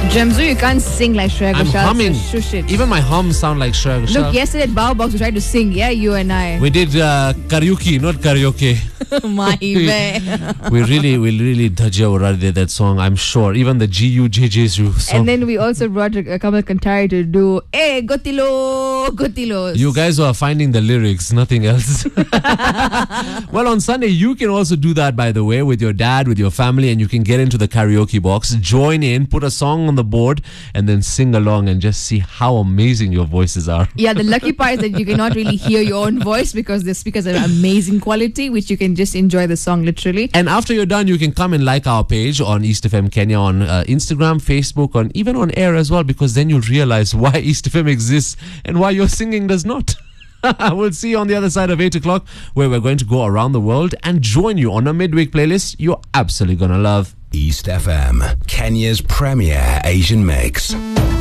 Jamzu, you can't sing like Shreya Ghoshal. I'm humming. So shush it. Even my hums sound like Shreya Ghoshal. Look, yesterday at Bao Box we tried to sing, yeah, you and I. We did karaoke, not karaoke. we really Dhaja did that song, I'm sure. Even the GUJJ's song. And then we also brought Kamal Kantari to do Gotilo. You guys are finding the lyrics, nothing else. Well, on Sunday, you can also do that, by the way, with your dad, with your family, and you can get into the karaoke box, join in, put a song on the board, and then sing along and just see how amazing your voices are. Yeah, the lucky part is that you cannot really hear your own voice because the speakers are amazing quality, which you can just enjoy the song literally. And after you're done, you can come and like our page on East FM Kenya on Instagram, Facebook, and even on air as well, because then you'll realize why East FM exists and why your singing does not. We'll see you on the other side of 8 o'clock, where we're going to go around the world and join you on a midweek playlist you're absolutely going to love. East FM, Kenya's premier Asian mix.